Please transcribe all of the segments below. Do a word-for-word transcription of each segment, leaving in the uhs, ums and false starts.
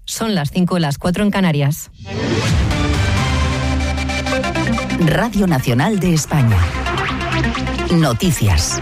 Son las cinco, las cuatro en Canarias. Radio Nacional de España. Noticias.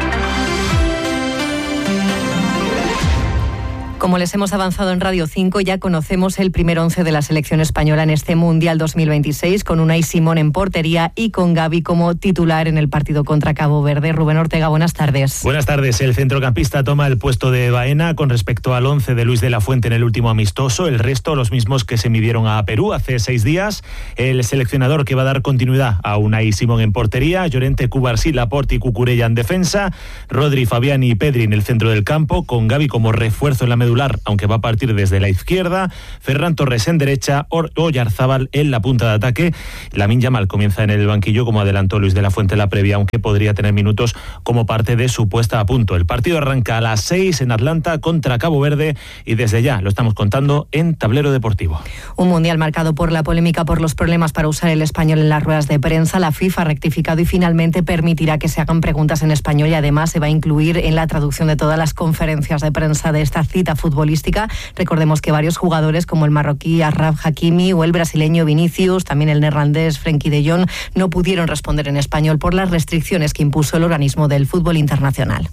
Como les hemos avanzado en Radio cinco, ya conocemos el primer once de la selección española en este Mundial dos mil veintiséis, con Unai Simón en portería y con Gavi como titular en el partido contra Cabo Verde. Rubén Ortega, buenas tardes. Buenas tardes. El centrocampista toma el puesto de Baena con respecto al once de Luis de la Fuente en el último amistoso. El resto, los mismos que se midieron a Perú hace seis días. El seleccionador que va a dar continuidad a Unai Simón en portería, Llorente, Cubarsí, Laporte y Cucurella en defensa, Rodri, Fabián y Pedri en el centro del campo, con Gavi como refuerzo en la medular, aunque va a partir desde la izquierda, Ferran Torres en derecha, Oyarzábal en la punta de ataque. Lamine Yamal comienza en el banquillo, como adelantó Luis de la Fuente en la previa, aunque podría tener minutos como parte de su puesta a punto. El partido arranca a las seis en Atlanta contra Cabo Verde y desde ya lo estamos contando en Tablero Deportivo. Un mundial marcado por la polémica por los problemas para usar el español en las ruedas de prensa. La FIFA ha rectificado y finalmente permitirá que se hagan preguntas en español y además se va a incluir en la traducción de todas las conferencias de prensa de esta cita futbolística. Recordemos que varios jugadores como el marroquí Achraf Hakimi o el brasileño Vinicius, también el neerlandés Frenkie de Jong, no pudieron responder en español por las restricciones que impuso el organismo del fútbol internacional.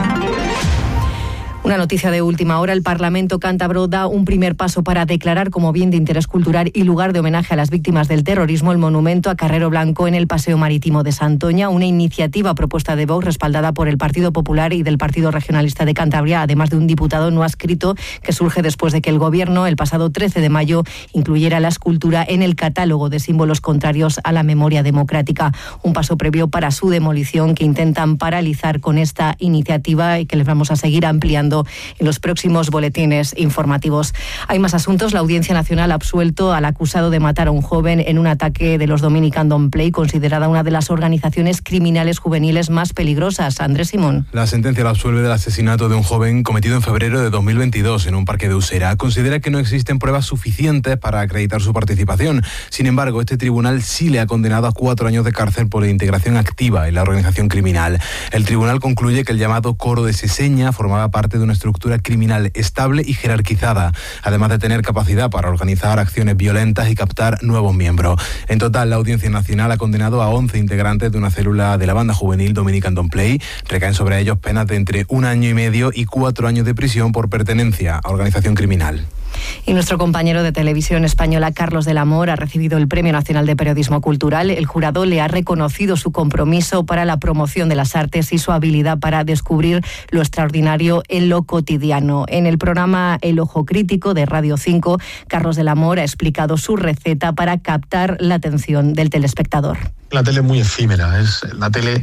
Una noticia de última hora: el Parlamento cántabro da un primer paso para declarar como bien de interés cultural y lugar de homenaje a las víctimas del terrorismo el monumento a Carrero Blanco en el Paseo Marítimo de Santoña, una iniciativa propuesta de Vox respaldada por el Partido Popular y del Partido Regionalista de Cantabria, además de un diputado no adscrito, que surge después de que el Gobierno el pasado trece de mayo incluyera la escultura en el catálogo de símbolos contrarios a la memoria democrática. Un paso previo para su demolición que intentan paralizar con esta iniciativa y que les vamos a seguir ampliando en los próximos boletines informativos. Hay más asuntos. La Audiencia Nacional ha absuelto al acusado de matar a un joven en un ataque de los Dominican Don't Play, considerada una de las organizaciones criminales juveniles más peligrosas. Andrés Simón. La sentencia la absuelve del asesinato de un joven cometido en febrero de dos mil veintidós en un parque de Usera. Considera que no existen pruebas suficientes para acreditar su participación. Sin embargo, este tribunal sí le ha condenado a cuatro años de cárcel por integración activa en la organización criminal. El tribunal concluye que el llamado Coro de Seseña formaba parte de una estructura criminal estable y jerarquizada, además de tener capacidad para organizar acciones violentas y captar nuevos miembros. En total, la Audiencia Nacional ha condenado a once integrantes de una célula de la banda juvenil Dominican Don't Play. Recaen sobre ellos penas de entre un año y medio y cuatro años de prisión por pertenencia a organización criminal. Y nuestro compañero de televisión española, Carlos del Amor, ha recibido el Premio Nacional de Periodismo Cultural. El jurado le ha reconocido su compromiso para la promoción de las artes y su habilidad para descubrir lo extraordinario en lo cotidiano. En el programa El Ojo Crítico de Radio cinco, Carlos del Amor ha explicado su receta para captar la atención del telespectador. La tele es muy efímera, es la tele...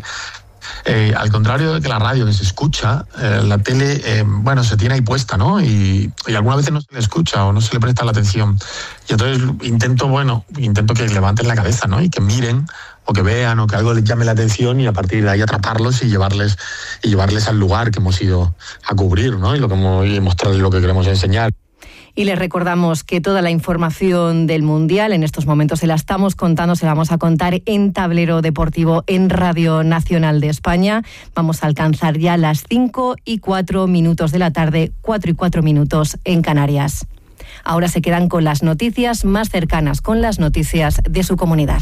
Eh, al contrario de que la radio, que se escucha, eh, la tele, eh, bueno, se tiene ahí puesta, ¿no? Y, y algunas veces no se le escucha o no se le presta la atención. Y entonces intento, bueno, intento que levanten la cabeza, ¿no? Y que miren o que vean o que algo les llame la atención y a partir de ahí atraparlos y llevarles y llevarles al lugar que hemos ido a cubrir, ¿no? Y, lo que hemos, y mostrarles lo que queremos enseñar. Y les recordamos que toda la información del Mundial en estos momentos se la estamos contando, se la vamos a contar en Tablero Deportivo en Radio Nacional de España. Vamos a alcanzar ya las cinco y cuatro minutos de la tarde, cuatro y cuatro minutos en Canarias. Ahora se quedan con las noticias más cercanas, con las noticias de su comunidad.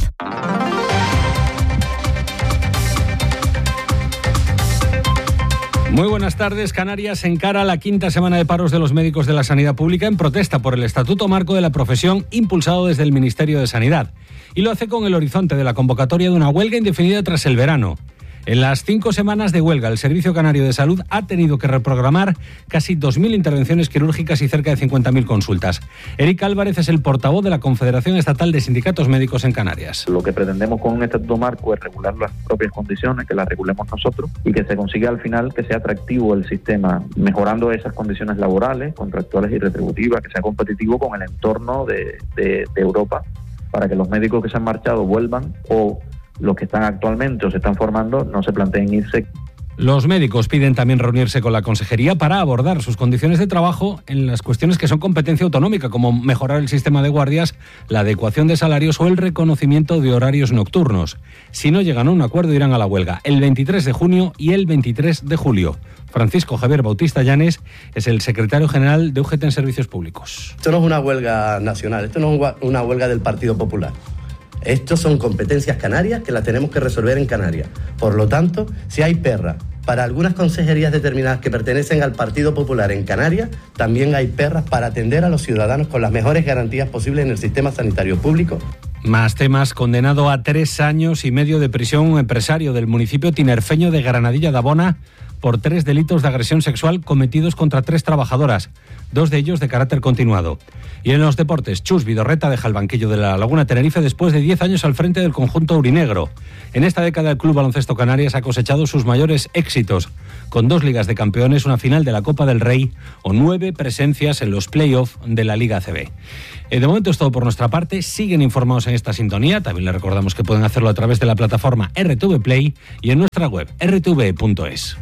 Muy buenas tardes. Canarias encara la quinta semana de paros de los médicos de la sanidad pública en protesta por el Estatuto Marco de la Profesión impulsado desde el Ministerio de Sanidad. Y lo hace con el horizonte de la convocatoria de una huelga indefinida tras el verano. En las cinco semanas de huelga, el Servicio Canario de Salud ha tenido que reprogramar casi dos mil intervenciones quirúrgicas y cerca de cincuenta mil consultas. Eric Álvarez es el portavoz de la Confederación Estatal de Sindicatos Médicos en Canarias. Lo que pretendemos con un estatuto marco es regular las propias condiciones, que las regulemos nosotros y que se consiga al final que sea atractivo el sistema, mejorando esas condiciones laborales, contractuales y retributivas, que sea competitivo con el entorno de, de, de Europa, para que los médicos que se han marchado vuelvan o los que están actualmente o se están formando no se planteen irse. Los médicos piden también reunirse con la consejería para abordar sus condiciones de trabajo en las cuestiones que son competencia autonómica, como mejorar el sistema de guardias, la adecuación de salarios o el reconocimiento de horarios nocturnos. Si no llegan a un acuerdo, irán a la huelga el veintitrés de junio y el veintitrés de julio. Francisco Javier Bautista Llanes es el secretario general de U G T en Servicios Públicos. Esto no es una huelga nacional, esto no es una huelga del Partido Popular. Estos son competencias canarias que las tenemos que resolver en Canarias. Por lo tanto, si hay perras para algunas consejerías determinadas que pertenecen al Partido Popular en Canarias, también hay perras para atender a los ciudadanos con las mejores garantías posibles en el sistema sanitario público. Más temas. Condenado a tres años y medio de prisión un empresario del municipio tinerfeño de Granadilla de Abona por tres delitos de agresión sexual cometidos contra tres trabajadoras, dos de ellos de carácter continuado. Y en los deportes, Chus Vidorreta deja el banquillo de la Laguna Tenerife después de diez años al frente del conjunto aurinegro. En esta década el Club Baloncesto Canarias ha cosechado sus mayores éxitos, con dos Ligas de Campeones, una final de la Copa del Rey o nueve presencias en los play-off de la Liga A C B. Eh, de momento es todo por nuestra parte. Siguen informados en esta sintonía. También les recordamos que pueden hacerlo a través de la plataforma R T V Play y en nuestra web r t v punto es.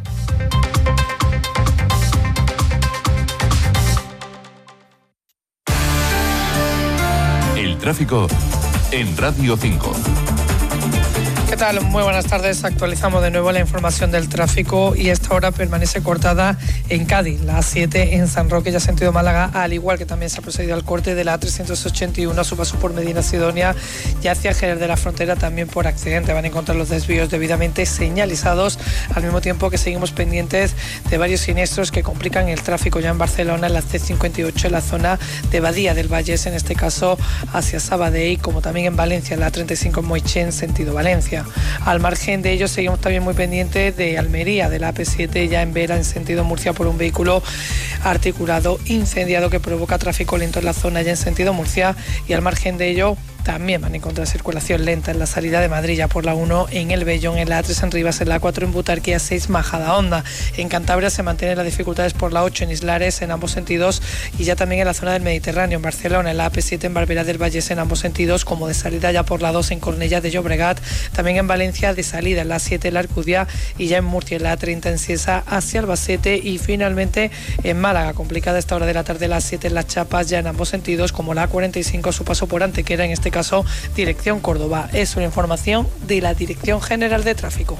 El tráfico en Radio cinco. ¿Qué tal? Muy buenas tardes. Actualizamos de nuevo la información del tráfico y esta hora permanece cortada en Cádiz, la A siete en San Roque, ya sentido Málaga, al igual que también se ha procedido al corte de la A trescientos ochenta y uno a su paso por Medina Sidonia y hacia Jerez de la Frontera también por accidente. Van a encontrar los desvíos debidamente señalizados, al mismo tiempo que seguimos pendientes de varios siniestros que complican el tráfico ya en Barcelona, en la C cincuenta y ocho, en la zona de Badía del Vallés, en este caso hacia Sabadell, como también en Valencia, en la treinta y cinco en Moixent, sentido Valencia. Al margen de ello, seguimos también muy pendientes de Almería, de la A P siete, ya en Vera, en sentido Murcia, por un vehículo articulado incendiado que provoca tráfico lento en la zona ya en sentido Murcia. Y al margen de ello, también van a encontrar circulación lenta en la salida de Madrid, ya por la uno en El Vellón, en la A tres en Rivas, en la A cuatro en Butarque, A seis Majadahonda. En Cantabria se mantienen las dificultades por la ocho en Islares, en ambos sentidos, y ya también en la zona del Mediterráneo, en Barcelona, en la A P siete en Barberá del Vallés, en ambos sentidos, como de salida ya por la dos en Cornellá de Llobregat. También en Valencia, de salida en la A siete en la Alcudia, y ya en Murcia, en la A treinta en Ciesa hacia Albacete. Y finalmente en Málaga, complicada esta hora de la tarde, la A siete en Las Chapas, ya en ambos sentidos, como la A cuarenta y cinco a su paso por Antequera, en este caso dirección Córdoba. Es una información de la Dirección General de Tráfico.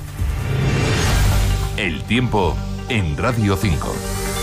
El tiempo en Radio cinco.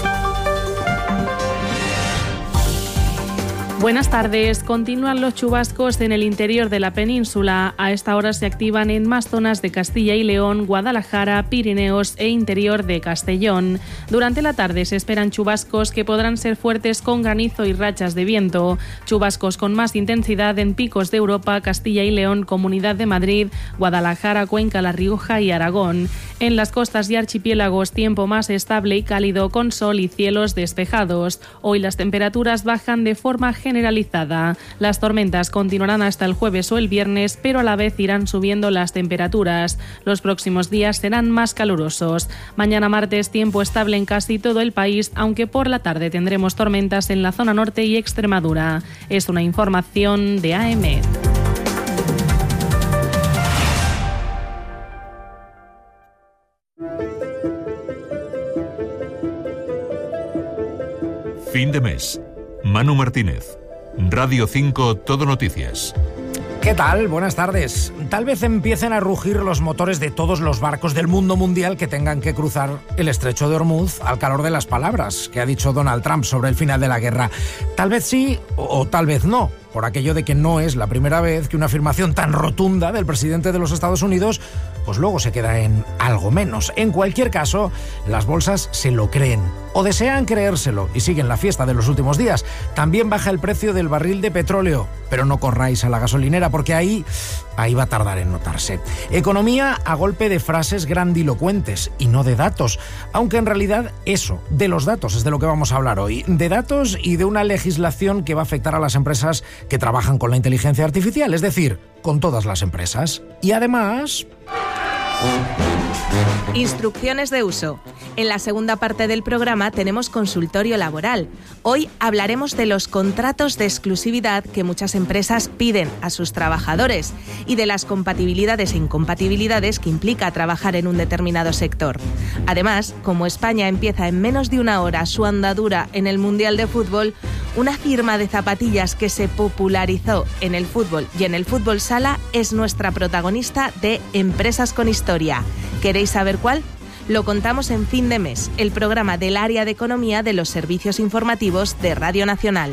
Buenas tardes. Continúan los chubascos en el interior de la península. A esta hora se activan en más zonas de Castilla y León, Guadalajara, Pirineos e interior de Castellón. Durante la tarde se esperan chubascos que podrán ser fuertes con granizo y rachas de viento. Chubascos con más intensidad en picos de Europa, Castilla y León, Comunidad de Madrid, Guadalajara, Cuenca, La Rioja y Aragón. En las costas y archipiélagos, tiempo más estable y cálido con sol y cielos despejados. Hoy las temperaturas bajan de forma general. generalizada. Las tormentas continuarán hasta el jueves o el viernes, pero a la vez irán subiendo las temperaturas. Los próximos días serán más calurosos. Mañana martes, tiempo estable en casi todo el país, aunque por la tarde tendremos tormentas en la zona norte y Extremadura. Es una información de A E M E T. Fin de mes. Manu Martínez, Radio cinco Todo Noticias. ¿Qué tal? Buenas tardes. Tal vez empiecen a rugir los motores de todos los barcos del mundo mundial que tengan que cruzar el estrecho de Hormuz al calor de las palabras que ha dicho Donald Trump sobre el final de la guerra. Tal vez sí o, o tal vez no, por aquello de que no es la primera vez que una afirmación tan rotunda del presidente de los Estados Unidos pues luego se queda en algo menos. En cualquier caso, las bolsas se lo creen o desean creérselo y siguen la fiesta de los últimos días. También baja el precio del barril de petróleo, pero no corráis a la gasolinera porque ahí, ahí va a tardar en notarse. Economía a golpe de frases grandilocuentes y no de datos, aunque en realidad eso, de los datos es de lo que vamos a hablar hoy. De datos y de una legislación que va a afectar a las empresas que trabajan con la inteligencia artificial, es decir, con todas las empresas. Y además... Instrucciones de uso. En la segunda parte del programa tenemos consultorio laboral. Hoy hablaremos de los contratos de exclusividad que muchas empresas piden a sus trabajadores y de las compatibilidades e incompatibilidades que implica trabajar en un determinado sector. Además, como España empieza en menos de una hora su andadura en el Mundial de Fútbol, una firma de zapatillas que se popularizó en el fútbol y en el fútbol sala es nuestra protagonista de Empresas con Historia. ¿Queréis saber cuál? Lo contamos en Fin de Mes, el programa del área de economía de los servicios informativos de Radio Nacional.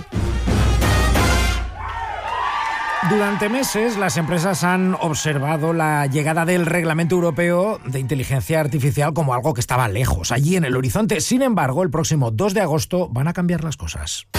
Durante meses, las empresas han observado la llegada del Reglamento Europeo de Inteligencia Artificial como algo que estaba lejos, allí en el horizonte. Sin embargo, el próximo dos de agosto van a cambiar las cosas.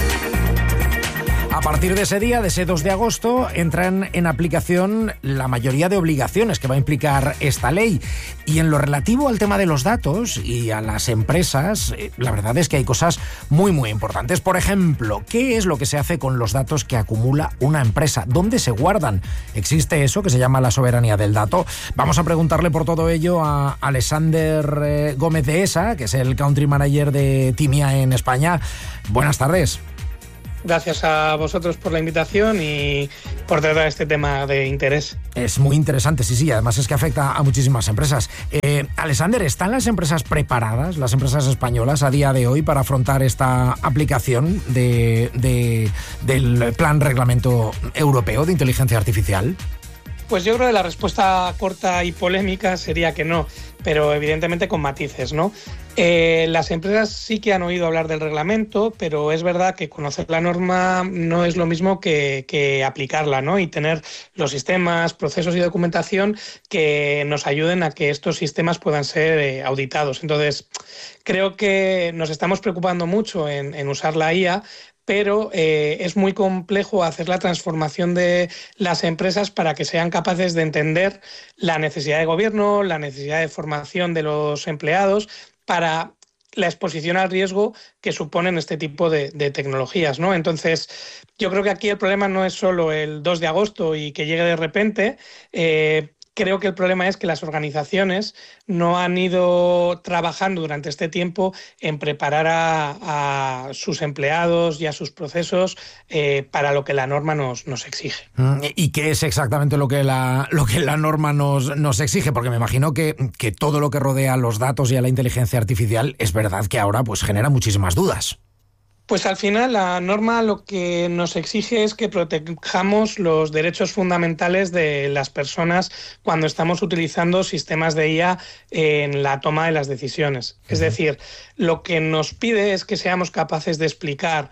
A partir de ese día, de ese dos de agosto, entran en aplicación la mayoría de obligaciones que va a implicar esta ley. Y en lo relativo al tema de los datos y a las empresas, la verdad es que hay cosas muy, muy importantes. Por ejemplo, ¿qué es lo que se hace con los datos que acumula una empresa? ¿Dónde se guardan? ¿Existe eso que se llama la soberanía del dato? Vamos a preguntarle por todo ello a Alexander Gómez de Esa, que es el Country Manager de Timia en España. Buenas tardes. Gracias a vosotros por la invitación y por tratar este tema de interés. Es muy interesante, sí, sí, además es que afecta a muchísimas empresas. Eh, Alexander, ¿están las empresas preparadas, las empresas españolas, a día de hoy para afrontar esta aplicación de, de, del Plan Reglamento Europeo de Inteligencia Artificial? Pues yo creo que la respuesta corta y polémica sería que no, pero evidentemente con matices, ¿no? Eh, las empresas sí que han oído hablar del reglamento, pero es verdad que conocer la norma no es lo mismo que, que aplicarla, ¿no? Y tener los sistemas, procesos y documentación que nos ayuden a que estos sistemas puedan ser eh, auditados. Entonces, creo que nos estamos preocupando mucho en, en usar la I A, pero eh, es muy complejo hacer la transformación de las empresas para que sean capaces de entender la necesidad de gobierno, la necesidad de formación de los empleados para la exposición al riesgo que suponen este tipo de, de tecnologías, ¿no? Entonces, yo creo que aquí el problema no es solo el dos de agosto y que llegue de repente. Eh, Creo que el problema es que las organizaciones no han ido trabajando durante este tiempo en preparar a, a sus empleados y a sus procesos eh, para lo que la norma nos, nos exige. ¿Y qué es exactamente lo que la, lo que la norma nos, nos exige? Porque me imagino que, que todo lo que rodea a los datos y a la inteligencia artificial es verdad que ahora pues genera muchísimas dudas. Pues al final la norma lo que nos exige es que protejamos los derechos fundamentales de las personas cuando estamos utilizando sistemas de I A en la toma de las decisiones. Es decir, lo que nos pide es que seamos capaces de explicar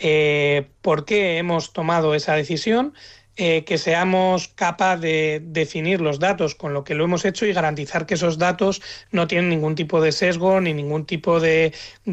eh, por qué hemos tomado esa decisión, Eh, que seamos capaces de definir los datos con lo que lo hemos hecho y garantizar que esos datos no tienen ningún tipo de sesgo ni ningún tipo de,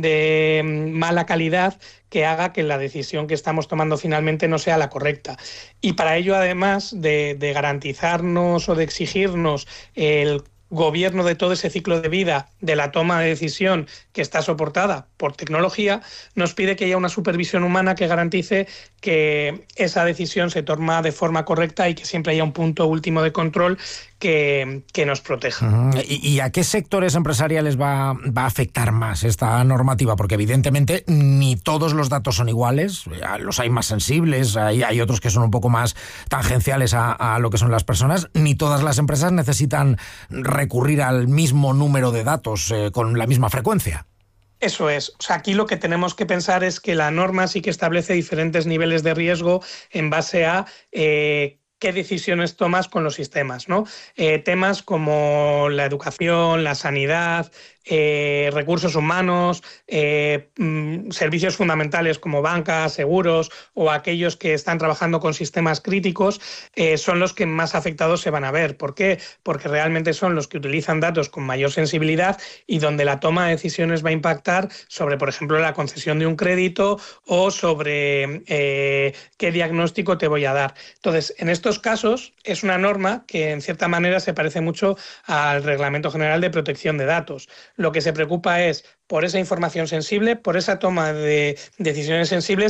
de mala calidad que haga que la decisión que estamos tomando finalmente no sea la correcta. Y para ello, además de, de garantizarnos o de exigirnos el gobierno de todo ese ciclo de vida de la toma de decisión que está soportada por tecnología, nos pide que haya una supervisión humana que garantice que esa decisión se toma de forma correcta y que siempre haya un punto último de control que, que nos proteja. Uh-huh. ¿Y, ¿Y a qué sectores empresariales va, va a afectar más esta normativa? Porque evidentemente ni todos los datos son iguales, los hay más sensibles, hay, hay otros que son un poco más tangenciales a, a lo que son las personas, ni todas las empresas necesitan recurrir al mismo número de datos eh, con la misma frecuencia. Eso es. O sea, aquí lo que tenemos que pensar es que la norma sí que establece diferentes niveles de riesgo en base a eh, qué decisiones tomas con los sistemas, ¿no? Eh, temas como la educación, la sanidad, eh, recursos humanos, eh, mm, servicios fundamentales como bancas, seguros o aquellos que están trabajando con sistemas críticos eh, son los que más afectados se van a ver. ¿Por qué? Porque realmente son los que utilizan datos con mayor sensibilidad y donde la toma de decisiones va a impactar sobre, por ejemplo, la concesión de un crédito o sobre eh, qué diagnóstico te voy a dar. Entonces, en estos casos es una norma que en cierta manera se parece mucho al Reglamento General de Protección de Datos. Lo que se preocupa es por esa información sensible, por esa toma de decisiones sensibles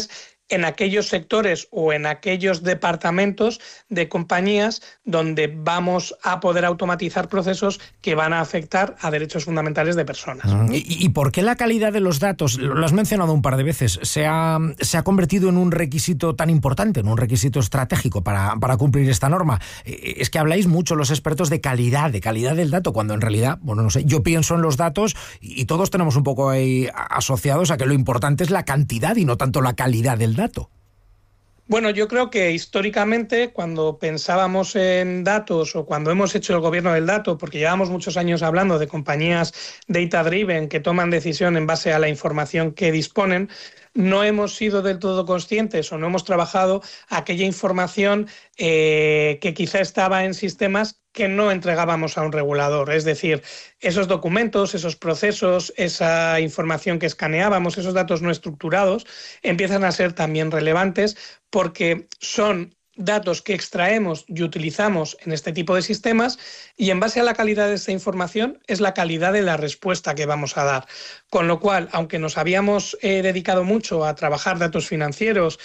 en aquellos sectores o en aquellos departamentos de compañías donde vamos a poder automatizar procesos que van a afectar a derechos fundamentales de personas. ¿Y, y por qué la calidad de los datos, lo has mencionado un par de veces, se ha, se ha convertido en un requisito tan importante, en un requisito estratégico para, para cumplir esta norma? Es que habláis mucho los expertos de calidad, de calidad del dato, cuando en realidad, bueno, no sé, yo pienso en los datos y todos tenemos un poco ahí asociados a que lo importante es la cantidad y no tanto la calidad del dato. Bueno, yo creo que históricamente cuando pensábamos en datos o cuando hemos hecho el gobierno del dato, porque llevamos muchos años hablando de compañías data-driven que toman decisión en base a la información que disponen, no hemos sido del todo conscientes o no hemos trabajado aquella información eh, que quizá estaba en sistemas que no entregábamos a un regulador. Es decir, esos documentos, esos procesos, esa información que escaneábamos, esos datos no estructurados, empiezan a ser también relevantes porque son datos que extraemos y utilizamos en este tipo de sistemas y en base a la calidad de esta información es la calidad de la respuesta que vamos a dar. Con lo cual, aunque nos habíamos eh, dedicado mucho a trabajar datos financieros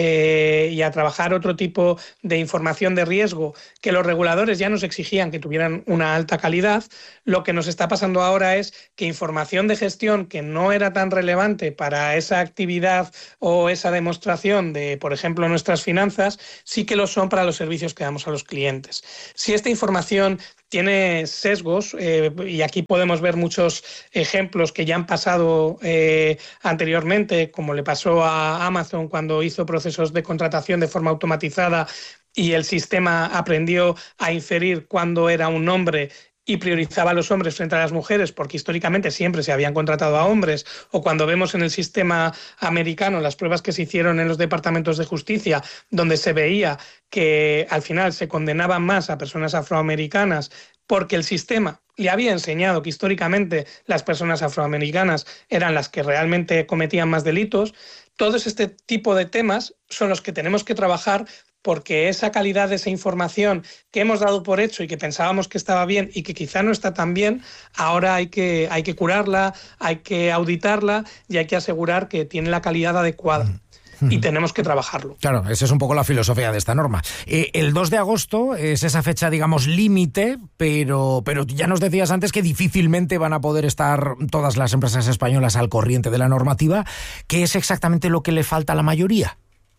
eh, y a trabajar otro tipo de información de riesgo que los reguladores ya nos exigían que tuvieran una alta calidad, lo que nos está pasando ahora es que información de gestión que no era tan relevante para esa actividad o esa demostración de, por ejemplo, nuestras finanzas, sí que lo son para los servicios que damos a los clientes. Si esta información tiene sesgos, eh, y aquí podemos ver muchos ejemplos que ya han pasado eh, anteriormente, como le pasó a Amazon cuando hizo procesos de contratación de forma automatizada y el sistema aprendió a inferir cuándo era un hombre y priorizaba a los hombres frente a las mujeres porque históricamente siempre se habían contratado a hombres, o cuando vemos en el sistema americano las pruebas que se hicieron en los departamentos de justicia donde se veía que al final se condenaban más a personas afroamericanas porque el sistema le había enseñado que históricamente las personas afroamericanas eran las que realmente cometían más delitos. Todos este tipo de temas son los que tenemos que trabajar porque esa calidad de esa información que hemos dado por hecho y que pensábamos que estaba bien y que quizá no está tan bien, ahora hay que, hay que curarla, hay que auditarla y hay que asegurar que tiene la calidad adecuada. Y tenemos que trabajarlo. Claro, esa es un poco la filosofía de esta norma. Eh, el dos de agosto es esa fecha, digamos, límite, pero, pero ya nos decías antes que difícilmente van a poder estar todas las empresas españolas al corriente de la normativa. ¿Qué es exactamente lo que le falta a la mayoría?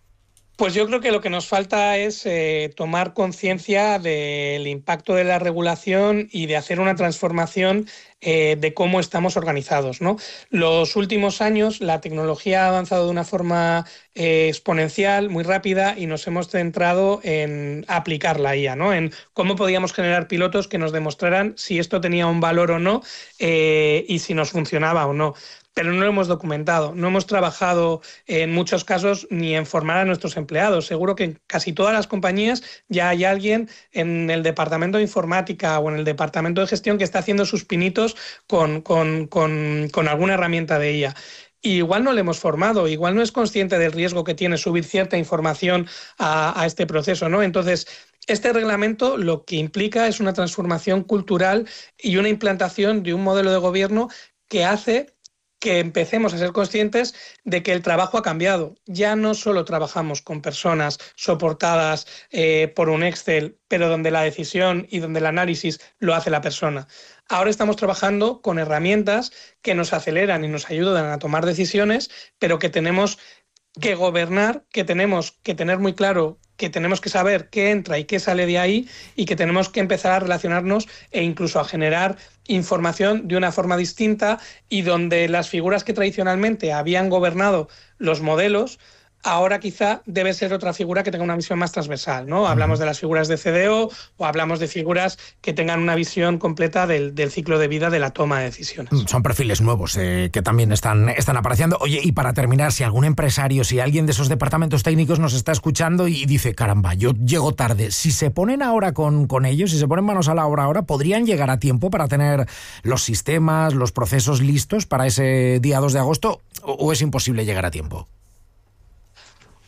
Pues yo creo que lo que nos falta es eh, tomar conciencia del impacto de la regulación y de hacer una transformación eh, de cómo estamos organizados, ¿no? Los últimos años la tecnología ha avanzado de una forma eh, exponencial, muy rápida, y nos hemos centrado en aplicar la I A, ¿no? En cómo podíamos generar pilotos que nos demostraran si esto tenía un valor o no eh, y si nos funcionaba o no. Pero no lo hemos documentado, no hemos trabajado en muchos casos ni en formar a nuestros empleados. Seguro que en casi todas las compañías ya hay alguien en el departamento de informática o en el departamento de gestión que está haciendo sus pinitos con, con, con, con alguna herramienta de I A. Y igual no le hemos formado, igual no es consciente del riesgo que tiene subir cierta información a, a este proceso, ¿no? Entonces, este reglamento lo que implica es una transformación cultural y una implantación de un modelo de gobierno que hace que empecemos a ser conscientes de que el trabajo ha cambiado. Ya no solo trabajamos con personas soportadas eh, por un Excel, pero donde la decisión y donde el análisis lo hace la persona. Ahora estamos trabajando con herramientas que nos aceleran y nos ayudan a tomar decisiones, pero que tenemos que gobernar, que tenemos que tener muy claro, que tenemos que saber qué entra y qué sale de ahí, y que tenemos que empezar a relacionarnos e incluso a generar información de una forma distinta, y donde las figuras que tradicionalmente habían gobernado los modelos, ahora quizá debe ser otra figura que tenga una visión más transversal, ¿no? Hablamos de las figuras de C D O o hablamos de figuras que tengan una visión completa del, del ciclo de vida de la toma de decisiones. Son perfiles nuevos eh, que también están, están apareciendo. Oye, y para terminar, si algún empresario, si alguien de esos departamentos técnicos nos está escuchando y dice, caramba, yo llego tarde, si se ponen ahora con, con ellos, si se ponen manos a la obra ahora, ¿podrían llegar a tiempo para tener los sistemas, los procesos listos para ese día dos de agosto, o, o es imposible llegar a tiempo?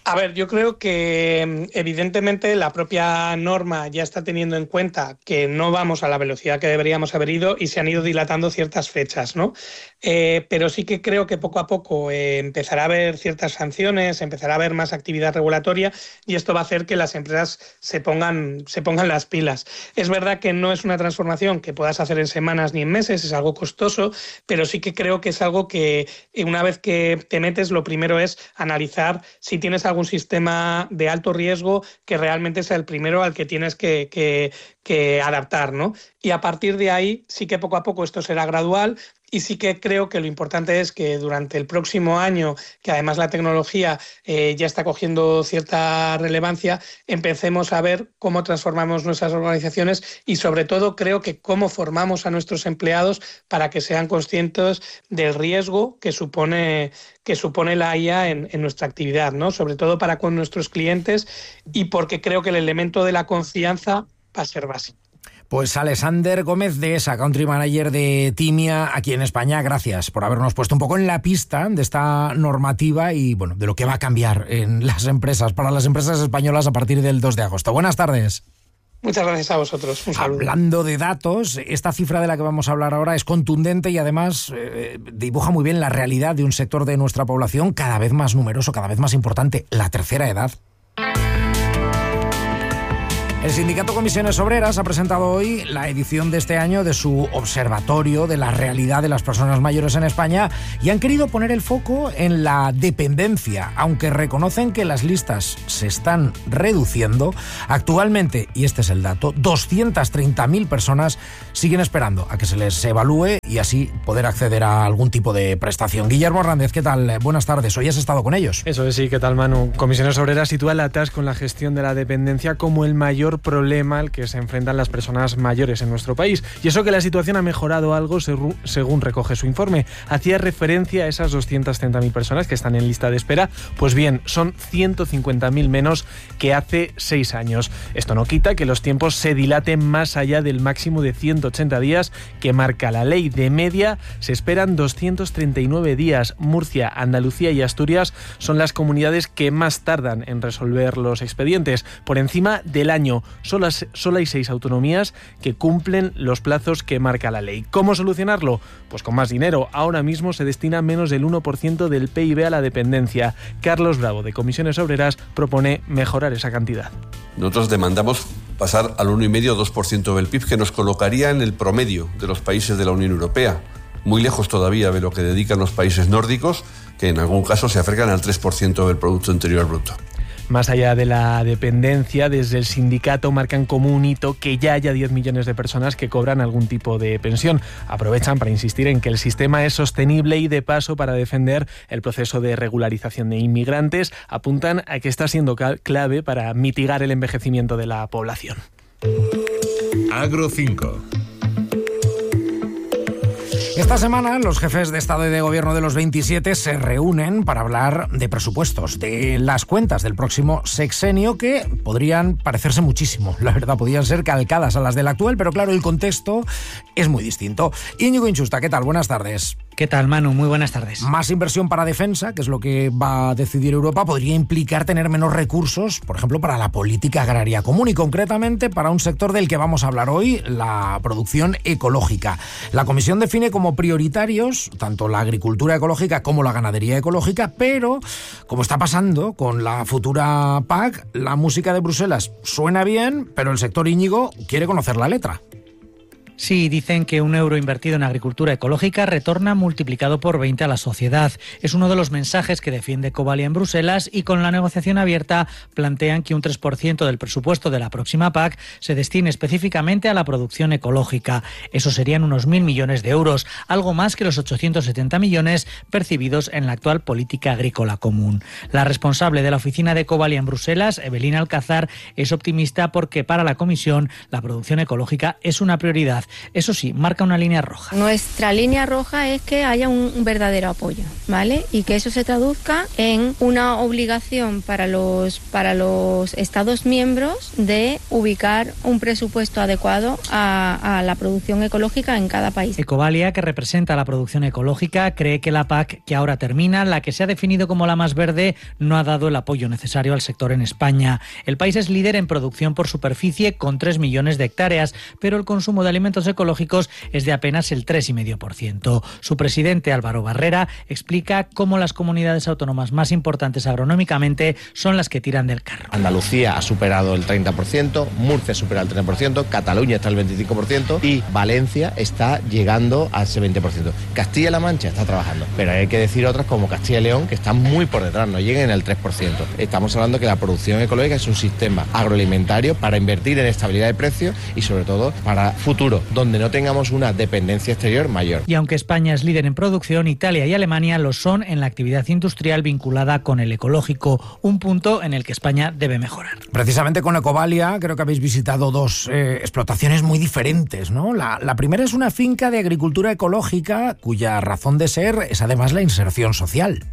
A ver, yo creo que evidentemente la propia norma ya está teniendo en cuenta que no vamos a la velocidad que deberíamos haber ido y se han ido dilatando ciertas fechas, ¿no? Eh, pero sí que creo que poco a poco eh, empezará a haber ciertas sanciones, empezará a haber más actividad regulatoria y esto va a hacer que las empresas se pongan, se pongan las pilas. Es verdad que no es una transformación que puedas hacer en semanas ni en meses, es algo costoso, pero sí que creo que es algo que una vez que te metes, lo primero es analizar si tienes algo algún sistema de alto riesgo que realmente sea el primero al que tienes que, que, que adaptar, ¿no? Y a partir de ahí sí que poco a poco esto será gradual y sí que creo que lo importante es que durante el próximo año, que además la tecnología eh, ya está cogiendo cierta relevancia, empecemos a ver cómo transformamos nuestras organizaciones y sobre todo creo que cómo formamos a nuestros empleados para que sean conscientes del riesgo que supone, que supone la I A en, en nuestra actividad, ¿no? Sobre todo para con nuestros clientes y porque creo que el elemento de la confianza va a ser básico. Pues Alexander Gómez de esa Country Manager de Timia aquí en España, gracias por habernos puesto un poco en la pista de esta normativa y bueno, de lo que va a cambiar en las empresas, para las empresas españolas a partir del dos de agosto. Buenas tardes. Muchas gracias a vosotros. Un saludo. Hablando de datos, esta cifra de la que vamos a hablar ahora es contundente y además eh, dibuja muy bien la realidad de un sector de nuestra población cada vez más numeroso, cada vez más importante, la tercera edad. El Sindicato Comisiones Obreras ha presentado hoy la edición de este año de su observatorio de la realidad de las personas mayores en España y han querido poner el foco en la dependencia, aunque reconocen que las listas se están reduciendo. Actualmente, y este es el dato, doscientas treinta mil personas siguen esperando a que se les evalúe y así poder acceder a algún tipo de prestación. Guillermo Hernández, ¿qué tal? Buenas tardes. Hoy has estado con ellos. Eso es, sí, ¿qué tal, Manu? Comisiones Obreras sitúa el atasco en la gestión de la dependencia como el mayor problema al que se enfrentan las personas mayores en nuestro país. Y eso que la situación ha mejorado algo según recoge su informe. Hacía referencia a esas doscientas treinta mil personas que están en lista de espera. Pues bien, son ciento cincuenta mil menos que hace seis años. Esto no quita que los tiempos se dilaten más allá del máximo de ciento ochenta días que marca la ley. De media se esperan doscientos treinta y nueve días. Murcia, Andalucía y Asturias son las comunidades que más tardan en resolver los expedientes. Por encima del año. Solo, solo hay seis autonomías que cumplen los plazos que marca la ley. ¿Cómo solucionarlo? Pues con más dinero. Ahora mismo se destina menos del uno por ciento del P I B a la dependencia. Carlos Bravo, de Comisiones Obreras, propone mejorar esa cantidad. Nosotros demandamos pasar al uno coma cinco o dos por ciento del P I B, que nos colocaría en el promedio de los países de la Unión Europea. Muy lejos todavía de lo que dedican los países nórdicos, que en algún caso se acercan al tres por ciento del Producto Interior Bruto. Más allá de la dependencia, desde el sindicato marcan como un hito que ya haya diez millones de personas que cobran algún tipo de pensión. Aprovechan para insistir en que el sistema es sostenible y de paso para defender el proceso de regularización de inmigrantes. Apuntan a que está siendo clave para mitigar el envejecimiento de la población. Agro cinco. Esta semana los jefes de Estado y de Gobierno de los veintisiete se reúnen para hablar de presupuestos, de las cuentas del próximo sexenio que podrían parecerse muchísimo, la verdad, podrían ser calcadas a las del actual, pero claro, el contexto es muy distinto. Íñigo Inchusta, ¿qué tal? Buenas tardes. ¿Qué tal, Manu? Muy buenas tardes. Más inversión para defensa, que es lo que va a decidir Europa, podría implicar tener menos recursos, por ejemplo, para la política agraria común y concretamente para un sector del que vamos a hablar hoy, la producción ecológica. La Comisión define como prioritarios tanto la agricultura ecológica como la ganadería ecológica, pero, como está pasando con la futura P A C, la música de Bruselas suena bien, pero el sector, Íñigo, quiere conocer la letra. Sí, dicen que un euro invertido en agricultura ecológica retorna multiplicado por veinte a la sociedad. Es uno de los mensajes que defiende Covalia en Bruselas y con la negociación abierta plantean que un tres por ciento del presupuesto de la próxima P A C se destine específicamente a la producción ecológica. Eso serían unos mil millones de euros, algo más que los ochocientos setenta millones percibidos en la actual política agrícola común. La responsable de la oficina de Covalia en Bruselas, Evelina Alcázar, es optimista porque para la Comisión la producción ecológica es una prioridad. Eso sí, marca una línea roja. Nuestra línea roja es que haya un verdadero apoyo, ¿vale? Y que eso se traduzca en una obligación para los, para los Estados miembros de ubicar un presupuesto adecuado a, a la producción ecológica en cada país. Ecovalia, que representa la producción ecológica, cree que la P A C, que ahora termina, la que se ha definido como la más verde, no ha dado el apoyo necesario al sector en España. El país es líder en producción por superficie con tres millones de hectáreas, pero el consumo de alimentos ecológicos es de apenas el tres coma cinco por ciento. Su presidente, Álvaro Barrera, explica cómo las comunidades autónomas más importantes agronómicamente son las que tiran del carro. Andalucía ha superado el treinta por ciento, Murcia ha superado el treinta por ciento, Cataluña está al veinticinco por ciento y Valencia está llegando a ese veinte por ciento. Castilla-La Mancha está trabajando, pero hay que decir otras como Castilla y León que están muy por detrás, no lleguen al tres por ciento. Estamos hablando que la producción ecológica es un sistema agroalimentario para invertir en estabilidad de precios y sobre todo para futuro, donde no tengamos una dependencia exterior mayor. Y aunque España es líder en producción, Italia y Alemania lo son en la actividad industrial vinculada con el ecológico, un punto en el que España debe mejorar. Precisamente con Ecovalia creo que habéis visitado dos eh, explotaciones muy diferentes, ¿no? La, la primera es una finca de agricultura ecológica cuya razón de ser es además la inserción social.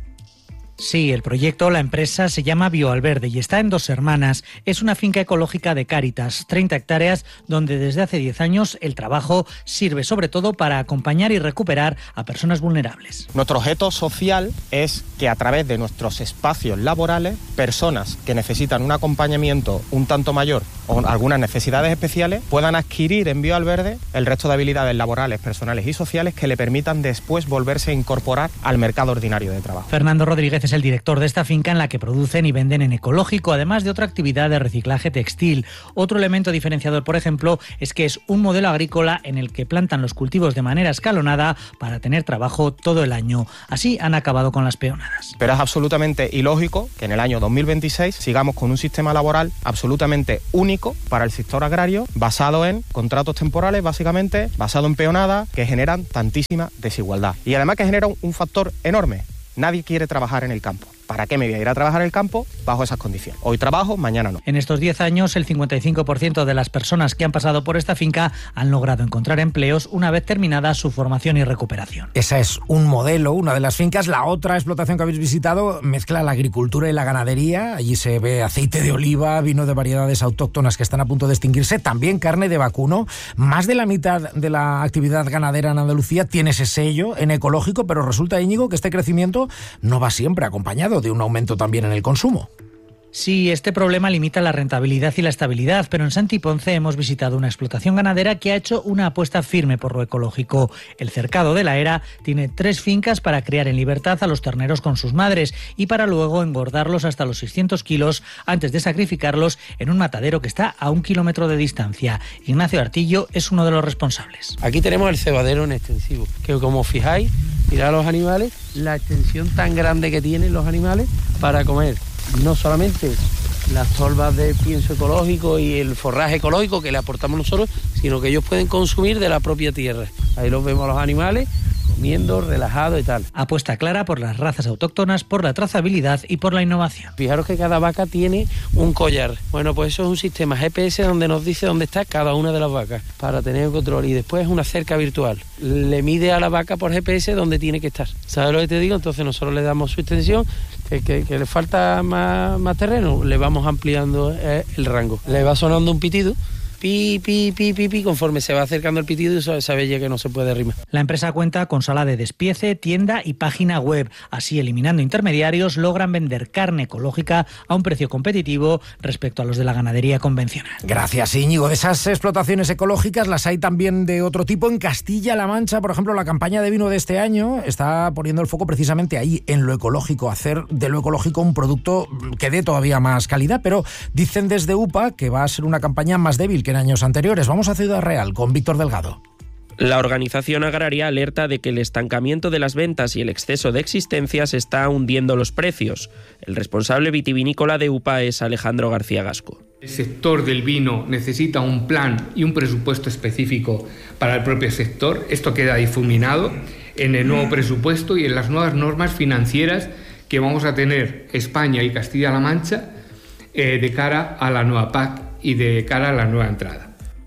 Sí, el proyecto, la empresa, se llama Bioalverde y está en Dos Hermanas. Es una finca ecológica de Cáritas, treinta hectáreas, donde desde hace diez años el trabajo sirve sobre todo para acompañar y recuperar a personas vulnerables. Nuestro objeto social es que a través de nuestros espacios laborales, personas que necesitan un acompañamiento un tanto mayor o algunas necesidades especiales puedan adquirir en Bioalverde el resto de habilidades laborales, personales y sociales que le permitan después volverse a incorporar al mercado ordinario de trabajo. Fernando Rodríguez es el director de esta finca en la que producen y venden en ecológico, además de otra actividad de reciclaje textil. Otro elemento diferenciador, por ejemplo, es que es un modelo agrícola en el que plantan los cultivos de manera escalonada para tener trabajo todo el año. Así han acabado con las peonadas. Pero es absolutamente ilógico que en el año dos mil veintiséis sigamos con un sistema laboral absolutamente único para el sector agrario, basado en contratos temporales, básicamente, basado en peonadas, que generan tantísima desigualdad. Y además que generan un factor enorme. Nadie quiere trabajar en el campo. ¿Para qué me voy a ir a trabajar en el campo bajo esas condiciones? Hoy trabajo, mañana no. En estos diez años, el cincuenta y cinco por ciento de las personas que han pasado por esta finca han logrado encontrar empleos una vez terminada su formación y recuperación. Esa es un modelo, una de las fincas. La otra explotación que habéis visitado mezcla la agricultura y la ganadería. Allí se ve aceite de oliva, vino de variedades autóctonas que están a punto de extinguirse, también carne de vacuno. Más de la mitad de la actividad ganadera en Andalucía tiene ese sello en ecológico, pero resulta, Íñigo, que este crecimiento no va siempre acompañado de un aumento también en el consumo. Sí, este problema limita la rentabilidad y la estabilidad, pero en Santi Ponce hemos visitado una explotación ganadera que ha hecho una apuesta firme por lo ecológico. El Cercado de la Era tiene tres fincas para criar en libertad a los terneros con sus madres y para luego engordarlos hasta los seiscientos kilos antes de sacrificarlos en un matadero que está a un kilómetro de distancia. Ignacio Artillo es uno de los responsables. Aquí tenemos el cebadero en extensivo, que como os fijáis, mirad los animales, la extensión tan grande que tienen los animales para comer. No solamente las tolvas de pienso ecológico y el forraje ecológico que le aportamos nosotros, sino que ellos pueden consumir de la propia tierra. Ahí los vemos a los animales comiendo, relajados y tal. Apuesta clara por las razas autóctonas, por la trazabilidad y por la innovación. Fijaros que cada vaca tiene un collar. Bueno, pues eso es un sistema G P S donde nos dice dónde está cada una de las vacas para tener control. Y después es una cerca virtual. Le mide a la vaca por G P S dónde tiene que estar. ¿Sabes lo que te digo? Entonces nosotros le damos su extensión, que, que, que le falta más, más terreno, le vamos ampliando eh, el rango. Le va sonando un pitido. Pi, pi, pi, pi, pi, conforme se va acercando el pitido y sabe ya que no se puede rimar. La empresa cuenta con sala de despiece, tienda y página web. Así, eliminando intermediarios, logran vender carne ecológica a un precio competitivo respecto a los de la ganadería convencional. Gracias, Íñigo. De esas explotaciones ecológicas las hay también de otro tipo. En Castilla-La Mancha, por ejemplo, la campaña de vino de este año está poniendo el foco precisamente ahí, en lo ecológico, hacer de lo ecológico un producto que dé todavía más calidad, pero dicen desde U P A que va a ser una campaña más débil que en años anteriores. Vamos a Ciudad Real con Víctor Delgado. La organización agraria alerta de que el estancamiento de las ventas y el exceso de existencias está hundiendo los precios. El responsable vitivinícola de U P A es Alejandro García Gasco. El sector del vino necesita un plan y un presupuesto específico para el propio sector. Esto queda difuminado en el nuevo presupuesto y en las nuevas normas financieras que vamos a tener España y Castilla-La Mancha eh, de cara a la nueva P A C y de cara a la nueva entrada.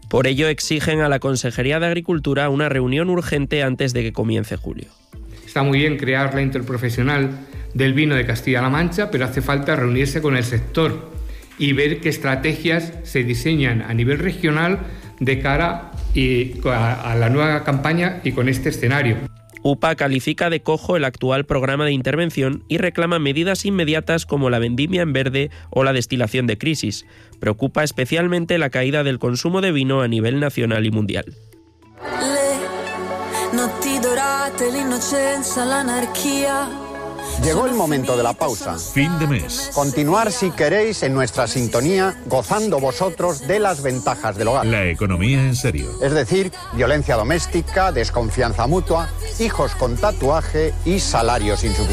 Por ello exigen a la Consejería de Agricultura una reunión urgente antes de que comience julio. Está muy bien crear la interprofesional del vino de Castilla-La Mancha, pero hace falta reunirse con el sector y ver qué estrategias se diseñan a nivel regional de cara a la nueva campaña y con este escenario. UPA califica de cojo el actual programa de intervención y reclama medidas inmediatas como la vendimia en verde o la destilación de crisis. Preocupa especialmente la caída del consumo de vino a nivel nacional y mundial. Llegó el momento de la pausa. Fin de mes. Continuar, si queréis, en nuestra sintonía, gozando vosotros de las ventajas del hogar. La economía en serio. Es decir, violencia doméstica, desconfianza mutua, hijos con tatuaje y salarios insuficientes.